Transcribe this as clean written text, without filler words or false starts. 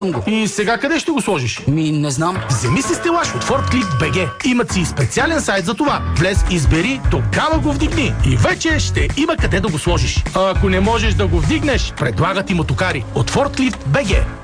И сега къде ще го сложиш? Не знам. Вземи си стелаж от Forklift BG. Имат си специален сайт за това. Влез, избери, тогава го вдигни. И вече ще има къде да го сложиш. А ако не можеш да го вдигнеш, предлагат и мотокари от Forklift BG.